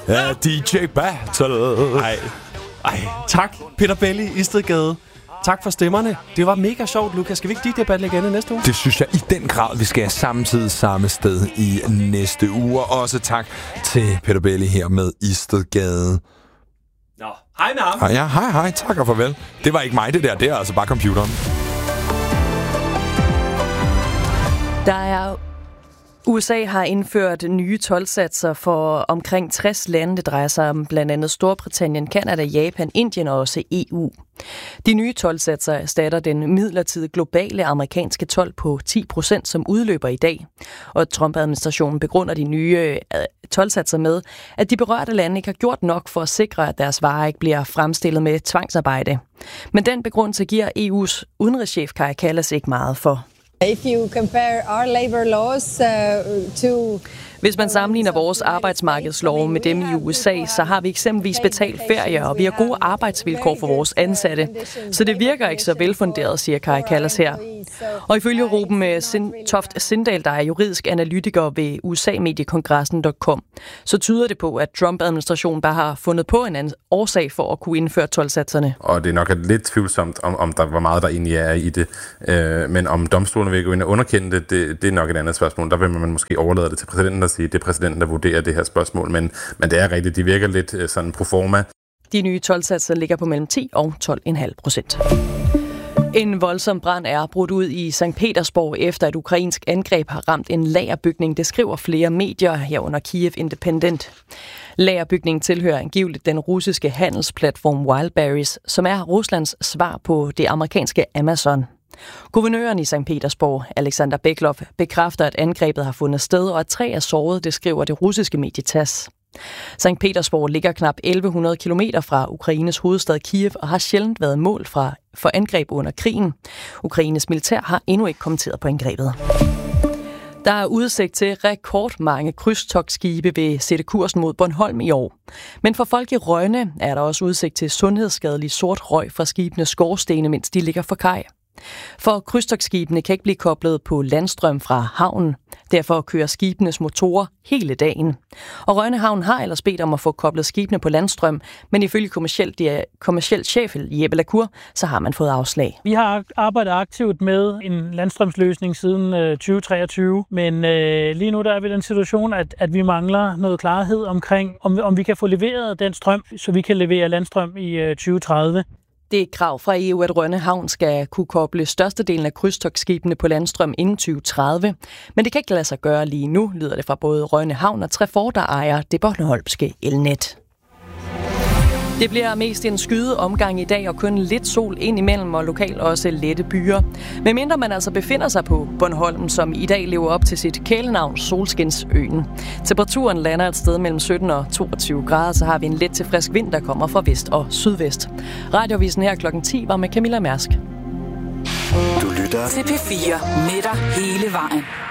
af DJ Battle. Ej, tak Peter Belli, Istedgade. Tak for stemmerne. Det var mega sjovt, Lukas. Skal vi ikke DJ Battle igen næste uge? Det synes jeg i den grad, vi skal have samtidig samme sted i næste uge. Og også tak til Peter Belli her med Istedgade. Nå, hej med ham. Ja, hej, tak og farvel. Det var ikke mig det er altså bare computeren. USA har indført nye toldsatser for omkring 60 lande. Det drejer sig om blandt andet Storbritannien, Canada, Japan, Indien og også EU. De nye toldsatser erstatter den midlertidige globale amerikanske told på 10%, som udløber i dag. Og Trump-administrationen begrunder de nye toldsatser med, at de berørte lande ikke har gjort nok for at sikre, at deres varer ikke bliver fremstillet med tvangsarbejde. Men den begrundelse giver EU's udenrigschef Kaja Kallas ikke meget for. If you compare our labor laws to Hvis man sammenligner vores arbejdsmarkedslove med dem i USA, så har vi eksempelvis betalt ferie, og vi har gode arbejdsvilkår for vores ansatte. Så det virker ikke så velfunderet, siger Kaja Kallas her. Og ifølge Ruben Toft Sindal, der er juridisk analytiker ved USA-mediekongressen.com, så tyder det på, at Trump-administrationen bare har fundet på en anden årsag for at kunne indføre toldsatserne. Og det er nok lidt tvivlsomt, om der var meget, der egentlig er i det. Men om domstolen vil gå ind og underkende det er nok et andet spørgsmål. Der vil man måske overlade det til præsidenten og sige, det er præsidenten, der vurderer det her spørgsmål. Men det er rigtigt, de virker lidt sådan proforma. De nye toldsatser ligger på mellem 10 og 12,5%. En voldsom brand er brudt ud i Sankt Petersborg efter et ukrainsk angreb har ramt en lagerbygning. Det skriver flere medier herunder Kiev Independent. Lagerbygningen tilhører angiveligt den russiske handelsplatform Wildberries, som er Ruslands svar på det amerikanske Amazon. Guvernøren i Sankt Petersborg, Alexander Beklov, bekræfter, at angrebet har fundet sted, og at 3 er såret, det skriver det russiske medie TASS. Sankt Petersborg ligger knap 1100 kilometer fra Ukraines hovedstad Kiev og har sjældent været mål for angreb under krigen. Ukraines militær har endnu ikke kommenteret på angrebet. Der er udsigt til rekordmange krydstogtskibe vil sætte kursen mod Bornholm i år. Men for folk i Rønne er der også udsigt til sundhedsskadelig sort røg fra skibenes skorstene, mens de ligger for kaj. For krydstogtskibene kan ikke blive koblet på landstrøm fra havnen. Derfor kører skibenes motorer hele dagen. Og Rønne Havn har ellers bedt om at få koblet skibene på landstrøm, men ifølge kommerciel chef Jeppe Lacour, så har man fået afslag. Vi har arbejdet aktivt med en landstrømsløsning siden 2023, men lige nu der er vi i den situation, at vi mangler noget klarhed omkring, om vi kan få leveret den strøm, så vi kan levere landstrøm i 2030. Det er et krav fra EU, at Rønne Havn skal kunne koble størstedelen af krydstogtskibene på landstrøm inden 2030. Men det kan ikke lade sig gøre lige nu, lyder det fra både Rønne Havn og Trefor, der ejer det bornholmske elnet. Det bliver mest en skyde omgang i dag og kun lidt sol ind imellem og lokalt også lette byer. Medmindre man altså befinder sig på Bornholm, som i dag lever op til sit kælenavn Solskinsøen. Temperaturen lander et sted mellem 17 og 22 grader, så har vi en let til frisk vind, der kommer fra vest og sydvest. Radiovisen her klokken 10 var med Camilla Mærsk. Du lytter til P4 med dig hele vejen.